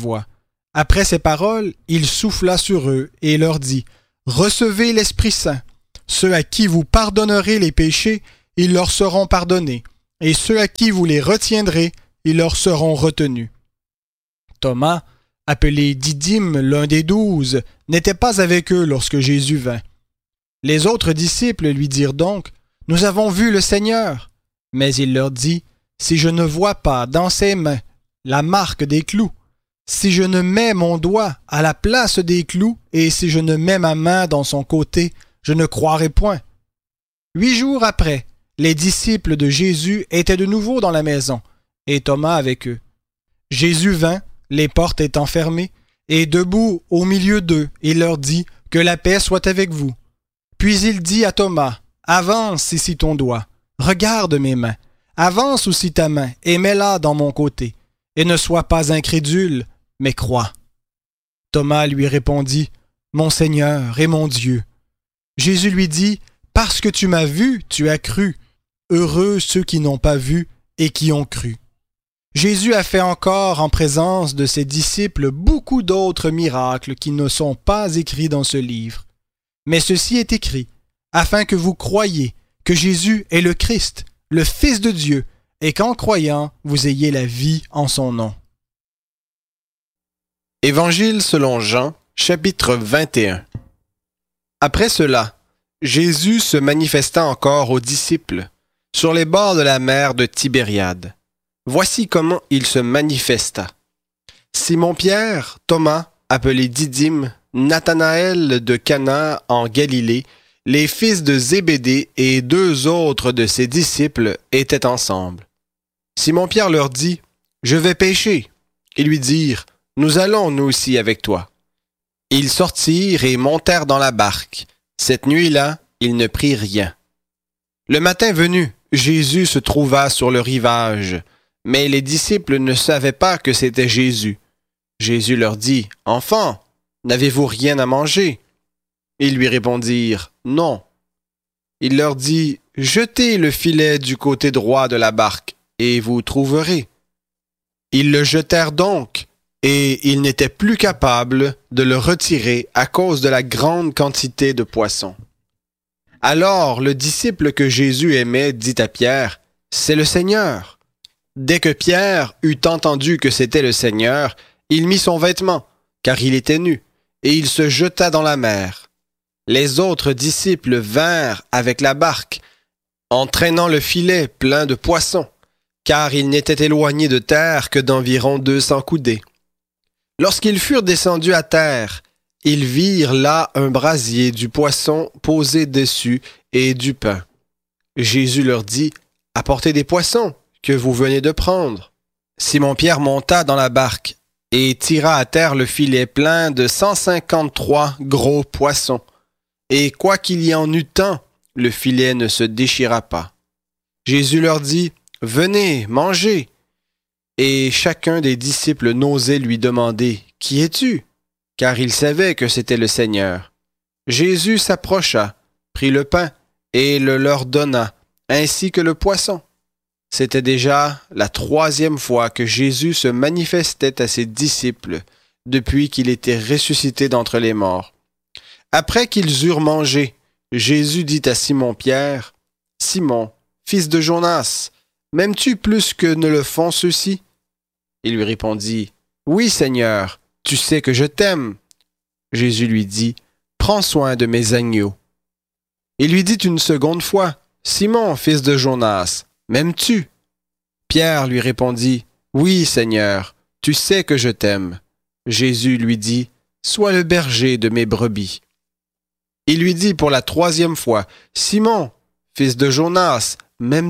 Après ces paroles, il souffla sur eux et leur dit, « Recevez l'Esprit Saint. Ceux à qui vous pardonnerez les péchés, ils leur seront pardonnés, et ceux à qui vous les retiendrez, ils leur seront retenus. » Thomas, appelé Didyme, l'un des douze, n'était pas avec eux lorsque Jésus vint. Les autres disciples lui dirent donc, « Nous avons vu le Seigneur. » Mais il leur dit, « Si je ne vois pas dans ses mains la marque des clous, si je ne mets mon doigt à la place des clous, et si je ne mets ma main dans son côté, je ne croirai point. » Huit jours après, les disciples de Jésus étaient de nouveau dans la maison, et Thomas avec eux. Jésus vint, les portes étant fermées, et debout au milieu d'eux, il leur dit, « Que la paix soit avec vous. » Puis il dit à Thomas, « Avance ici ton doigt, regarde mes mains, avance aussi ta main, et mets-la dans mon côté, et ne sois pas incrédule, mais crois. » Thomas lui répondit, « Mon Seigneur et mon Dieu. » Jésus lui dit, « Parce que tu m'as vu, tu as cru. Heureux ceux qui n'ont pas vu et qui ont cru. » Jésus a fait encore en présence de ses disciples beaucoup d'autres miracles qui ne sont pas écrits dans ce livre. Mais ceci est écrit, afin que vous croyiez que Jésus est le Christ, le Fils de Dieu, et qu'en croyant, vous ayez la vie en son nom. Évangile selon Jean, chapitre vingt et un. Après cela, Jésus se manifesta encore aux disciples, sur les bords de la mer de Tibériade. Voici comment il se manifesta. Simon-Pierre, Thomas, appelé Didyme, Nathanaël de Cana en Galilée, les fils de Zébédée et deux autres de ses disciples étaient ensemble. Simon-Pierre leur dit, « Je vais pêcher. » Ils lui dirent, « Nous allons nous aussi avec toi. » Ils sortirent et montèrent dans la barque. Cette nuit-là, ils ne prirent rien. Le matin venu, Jésus se trouva sur le rivage, mais les disciples ne savaient pas que c'était Jésus. Jésus leur dit, « Enfants, n'avez-vous rien à manger? » Ils lui répondirent, « Non. » Il leur dit, « Jetez le filet du côté droit de la barque, et vous trouverez. » Ils le jetèrent donc, et ils n'étaient plus capables de le retirer à cause de la grande quantité de poissons. Alors le disciple que Jésus aimait dit à Pierre, « C'est le Seigneur. » Dès que Pierre eut entendu que c'était le Seigneur, il mit son vêtement, car il était nu, et il se jeta dans la mer. Les autres disciples vinrent avec la barque, entraînant le filet plein de poissons, car ils n'étaient éloignés de terre que d'environ deux cents coudées. Lorsqu'ils furent descendus à terre, ils virent là un brasier du poisson posé dessus et du pain. Jésus leur dit, « Apportez des poissons que vous venez de prendre. » Simon-Pierre monta dans la barque et tira à terre le filet plein de cent cinquante-trois gros poissons. Et quoiqu'il y en eût tant, le filet ne se déchira pas. Jésus leur dit, « Venez, mangez. » Et chacun des disciples n'osait lui demander, « Qui es-tu? » Car il savait que c'était le Seigneur. Jésus s'approcha, prit le pain et le leur donna, ainsi que le poisson. C'était déjà la troisième fois que Jésus se manifestait à ses disciples depuis qu'il était ressuscité d'entre les morts. Après qu'ils eurent mangé, Jésus dit à Simon-Pierre, « Simon, fils de Jonas, m'aimes-tu plus que ne le font ceux-ci? » Il lui répondit, « Oui, Seigneur, tu sais que je t'aime. » Jésus lui dit, « Prends soin de mes agneaux. » Il lui dit une seconde fois, « Simon, fils de Jonas, m'aimes-tu? » Pierre lui répondit, « Oui, Seigneur, tu sais que je t'aime. » Jésus lui dit, « Sois le berger de mes brebis. » Il lui dit pour la troisième fois, « Simon, fils de Jonas, m'aimes-tu? »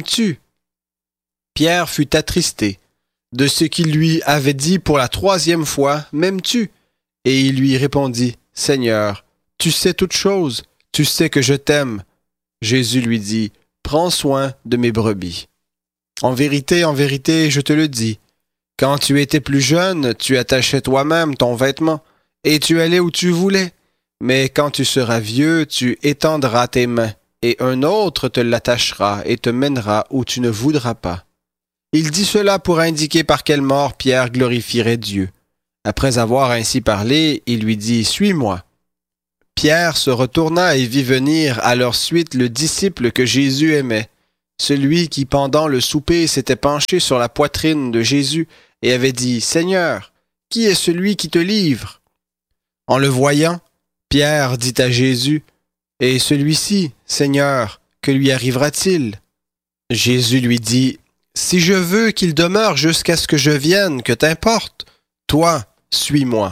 Pierre fut attristé de ce qu'il lui avait dit pour la troisième fois, « M'aimes-tu? » Et il lui répondit, « Seigneur, tu sais toutes choses, tu sais que je t'aime. » Jésus lui dit, « Prends soin de mes brebis. En vérité, en vérité, je te le dis, quand tu étais plus jeune, tu attachais toi-même ton vêtement, et tu allais où tu voulais. Mais quand tu seras vieux, tu étendras tes mains, et un autre te l'attachera et te mènera où tu ne voudras pas. » Il dit cela pour indiquer par quelle mort Pierre glorifierait Dieu. Après avoir ainsi parlé, il lui dit « Suis-moi ». Pierre se retourna et vit venir à leur suite le disciple que Jésus aimait, celui qui pendant le souper s'était penché sur la poitrine de Jésus et avait dit « Seigneur, qui est celui qui te livre ?» En le voyant, Pierre dit à Jésus « Et celui-ci, Seigneur, que lui arrivera-t-il » Jésus lui dit « Si je veux qu'il demeure jusqu'à ce que je vienne, que t'importe? Toi, suis-moi. »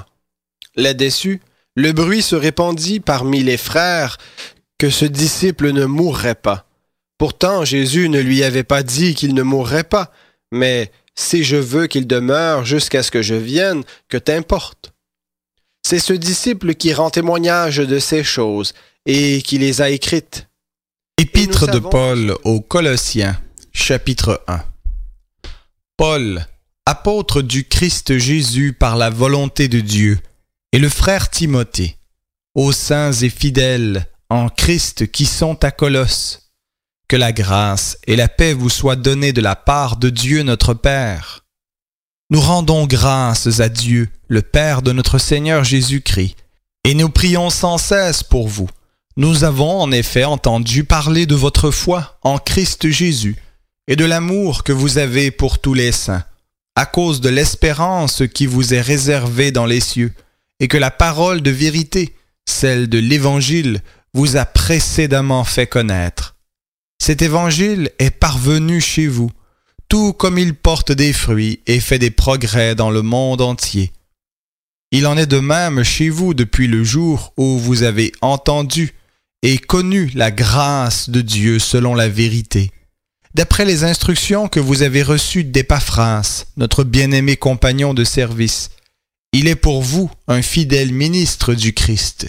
Là-dessus, le bruit se répandit parmi les frères que ce disciple ne mourrait pas. Pourtant, Jésus ne lui avait pas dit qu'il ne mourrait pas, mais « Si je veux qu'il demeure jusqu'à ce que je vienne, que t'importe? » C'est ce disciple qui rend témoignage de ces choses et qui les a écrites. Épître de Paul aux Colossiens, chapitre un. Paul, apôtre du Christ Jésus par la volonté de Dieu, et le frère Timothée, aux saints et fidèles en Christ qui sont à Colosse, que la grâce et la paix vous soient données de la part de Dieu notre Père. Nous rendons grâces à Dieu, le Père de notre Seigneur Jésus-Christ, et nous prions sans cesse pour vous. Nous avons en effet entendu parler de votre foi en Christ Jésus et de l'amour que vous avez pour tous les saints, à cause de l'espérance qui vous est réservée dans les cieux, et que la parole de vérité, celle de l'Évangile, vous a précédemment fait connaître. Cet Évangile est parvenu chez vous, tout comme il porte des fruits et fait des progrès dans le monde entier. Il en est de même chez vous depuis le jour où vous avez entendu et connu la grâce de Dieu selon la vérité, d'après les instructions que vous avez reçues d'Épaphras, notre bien-aimé compagnon de service. Il est pour vous un fidèle ministre du Christ.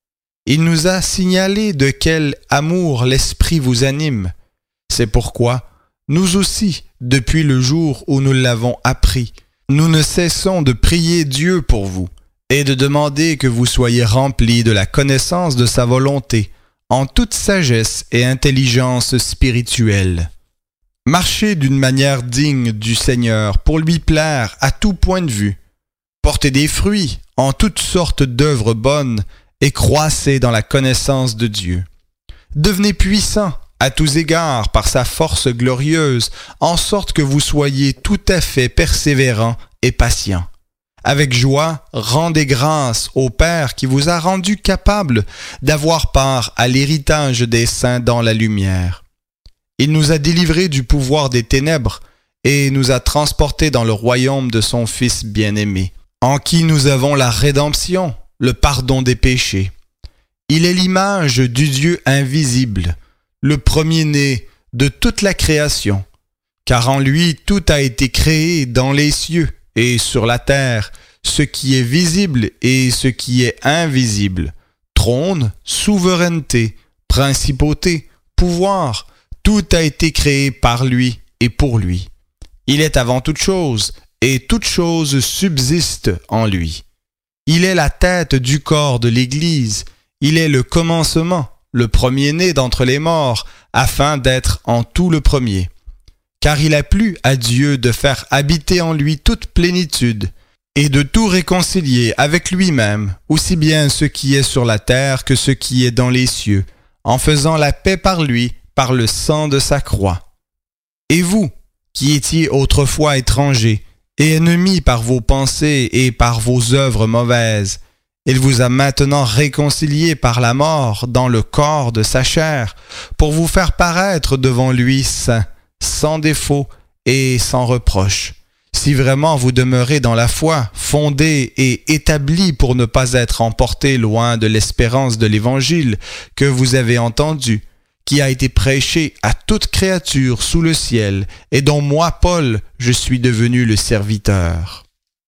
Il nous a signalé de quel amour l'Esprit vous anime. C'est pourquoi, nous aussi, depuis le jour où nous l'avons appris, nous ne cessons de prier Dieu pour vous et de demander que vous soyez remplis de la connaissance de sa volonté, en toute sagesse et intelligence spirituelle. Marchez d'une manière digne du Seigneur pour lui plaire à tout point de vue. Portez des fruits en toutes sortes d'œuvres bonnes et croissez dans la connaissance de Dieu. Devenez puissants à tous égards par sa force glorieuse, en sorte que vous soyez tout à fait persévérants et patients. Avec joie, rendez grâce au Père qui vous a rendu capable d'avoir part à l'héritage des saints dans la lumière. Il nous a délivrés du pouvoir des ténèbres et nous a transportés dans le royaume de son Fils bien-aimé, en qui nous avons la rédemption, le pardon des péchés. Il est l'image du Dieu invisible, le premier-né de toute la création, car en lui tout a été créé dans les cieux et sur la terre, ce qui est visible et ce qui est invisible, trône, souveraineté, principauté, pouvoir, tout a été créé par lui et pour lui. Il est avant toute chose, et toute chose subsiste en lui. Il est la tête du corps de l'Église, il est le commencement, le premier-né d'entre les morts, afin d'être en tout le premier. Car il a plu à Dieu de faire habiter en lui toute plénitude, et de tout réconcilier avec lui-même, aussi bien ce qui est sur la terre que ce qui est dans les cieux, en faisant la paix par lui, par le sang de sa croix. Et vous, qui étiez autrefois étrangers, et ennemis par vos pensées et par vos œuvres mauvaises, il vous a maintenant réconciliés par la mort dans le corps de sa chair, pour vous faire paraître devant lui saint, sans défaut et sans reproche. Si vraiment vous demeurez dans la foi, fondés et établis pour ne pas être emportés loin de l'espérance de l'Évangile que vous avez entendu, qui a été prêché à toute créature sous le ciel, et dont moi, Paul, je suis devenu le serviteur.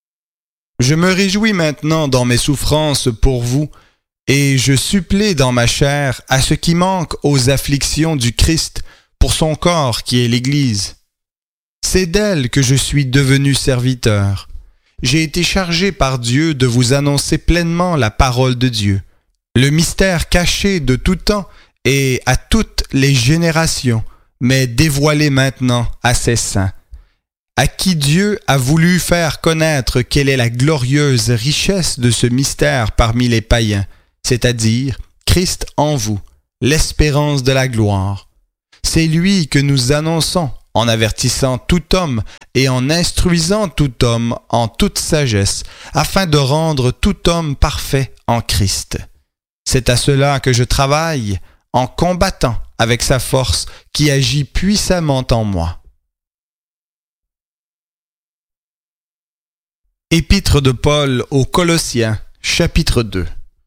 Je me réjouis maintenant dans mes souffrances pour vous, et je supplée dans ma chair à ce qui manque aux afflictions du Christ pour son corps qui est l'Église. C'est d'elle que je suis devenu serviteur. J'ai été chargé par Dieu de vous annoncer pleinement la parole de Dieu, le mystère caché de tout temps et à toutes les générations, mais dévoilé maintenant à ses saints. à qui Dieu a voulu faire connaître quelle est la glorieuse richesse de ce mystère parmi les païens, c'est-à-dire Christ en vous, l'espérance de la gloire. C'est lui que nous annonçons en avertissant tout homme et en instruisant tout homme en toute sagesse, afin de rendre tout homme parfait en Christ. C'est à cela que je travaille, en combattant avec sa force qui agit puissamment en moi. Épître de Paul aux Colossiens, chapitre deux.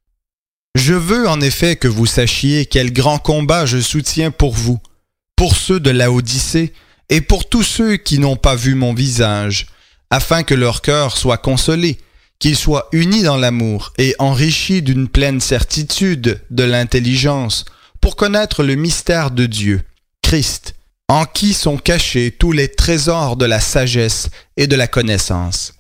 Je veux en effet que vous sachiez quel grand combat je soutiens pour vous, pour ceux de Laodicée et pour tous ceux qui n'ont pas vu mon visage, afin que leur cœur soit consolé, qu'ils soient unis dans l'amour et enrichis d'une pleine certitude de l'intelligence, pour connaître le mystère de Dieu, Christ, en qui sont cachés tous les trésors de la sagesse et de la connaissance.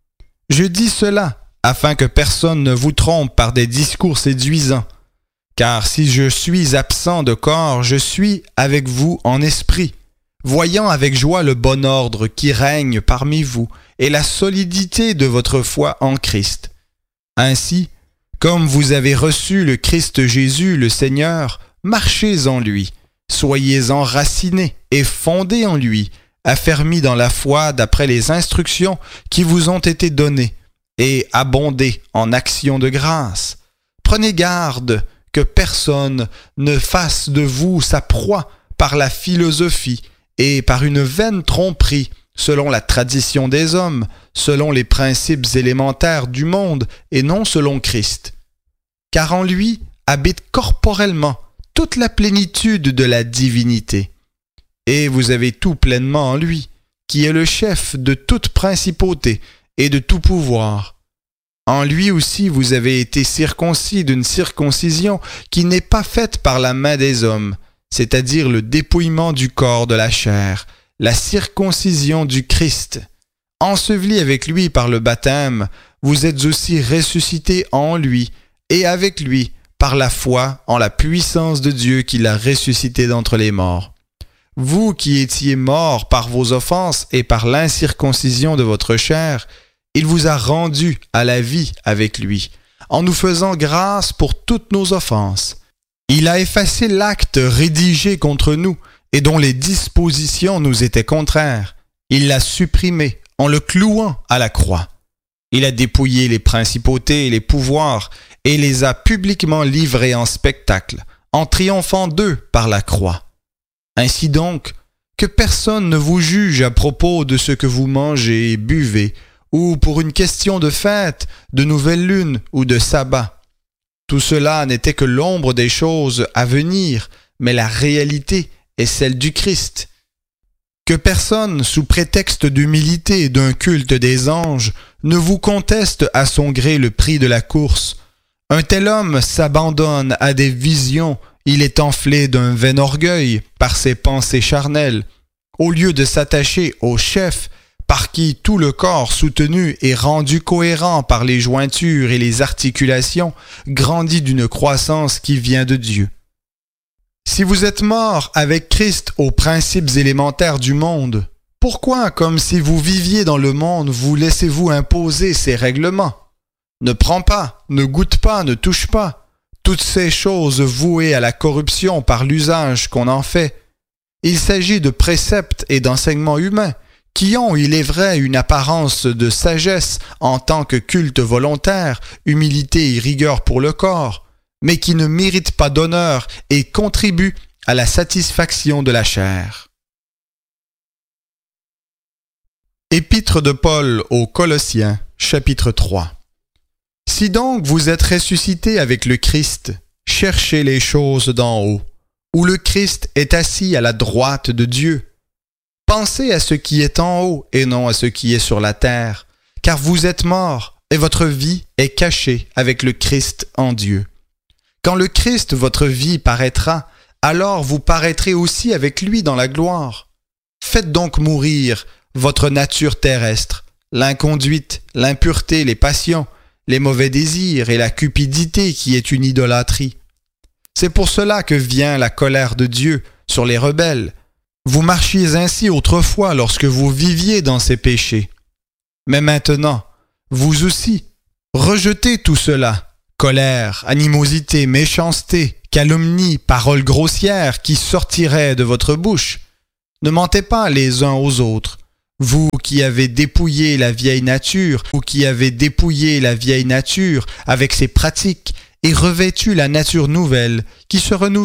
Je dis cela afin que personne ne vous trompe par des discours séduisants, car si je suis absent de corps, je suis avec vous en esprit, voyant avec joie le bon ordre qui règne parmi vous et la solidité de votre foi en Christ. Ainsi, comme vous avez reçu le Christ Jésus, le Seigneur, marchez en lui, soyez enracinés et fondés en lui, affermis dans la foi d'après les instructions qui vous ont été données, et abondez en actions de grâce. Prenez garde que personne ne fasse de vous sa proie par la philosophie et par une vaine tromperie, selon la tradition des hommes, selon les principes élémentaires du monde et non selon Christ. Car en lui habite corporellement toute la plénitude de la divinité. Et vous avez tout pleinement en lui, qui est le chef de toute principauté et de tout pouvoir. En lui aussi vous avez été circoncis d'une circoncision qui n'est pas faite par la main des hommes, c'est-à-dire le dépouillement du corps de la chair, la circoncision du Christ. Ensevelis avec lui par le baptême, vous êtes aussi ressuscités en lui et avec lui par la foi en la puissance de Dieu qui l'a ressuscité d'entre les morts. Vous qui étiez morts par vos offenses et par l'incirconcision de votre chair, il vous a rendus à la vie avec lui, en nous faisant grâce pour toutes nos offenses. Il a effacé l'acte rédigé contre nous et dont les dispositions nous étaient contraires. Il l'a supprimé en le clouant à la croix. Il a dépouillé les principautés et les pouvoirs et les a publiquement livrés en spectacle, en triomphant d'eux par la croix. Ainsi donc, que personne ne vous juge à propos de ce que vous mangez et buvez, ou pour une question de fête, de nouvelle lune ou de sabbat. Tout cela n'était que l'ombre des choses à venir, mais la réalité est celle du Christ. Que personne, sous prétexte d'humilité et d'un culte des anges, ne vous conteste à son gré le prix de la course. Un tel homme s'abandonne à des visions, il est enflé d'un vain orgueil par ses pensées charnelles, au lieu de s'attacher au chef, par qui tout le corps soutenu et rendu cohérent par les jointures et les articulations grandit d'une croissance qui vient de Dieu. Si vous êtes morts avec Christ aux principes élémentaires du monde, pourquoi, comme si vous viviez dans le monde, vous laissez-vous imposer ces règlements? Ne prends pas, ne goûte pas, ne touche pas. Toutes ces choses vouées à la corruption par l'usage qu'on en fait. Il s'agit de préceptes et d'enseignements humains, qui ont, il est vrai, une apparence de sagesse en tant que culte volontaire, humilité et rigueur pour le corps, mais qui ne méritent pas d'honneur et contribuent à la satisfaction de la chair. Épître de Paul aux Colossiens, chapitre trois. Si donc vous êtes ressuscités avec le Christ, cherchez les choses d'en haut, où le Christ est assis à la droite de Dieu. Pensez à ce qui est en haut et non à ce qui est sur la terre, car vous êtes morts et votre vie est cachée avec le Christ en Dieu. Quand le Christ, votre vie, paraîtra, alors vous paraîtrez aussi avec lui dans la gloire. Faites donc mourir votre nature terrestre, l'inconduite, l'impureté, les passions, les mauvais désirs et la cupidité qui est une idolâtrie. C'est pour cela que vient la colère de Dieu sur les rebelles, Vous marchiez ainsi autrefois lorsque vous viviez dans ces péchés. Mais maintenant, vous aussi, rejetez tout cela, colère, animosité, méchanceté, calomnie, paroles grossières qui sortiraient de votre bouche. Ne mentez pas les uns aux autres. Vous qui avez dépouillé la vieille nature, vous qui avez dépouillé la vieille nature avec ses pratiques et revêtu la nature nouvelle qui se renouvelle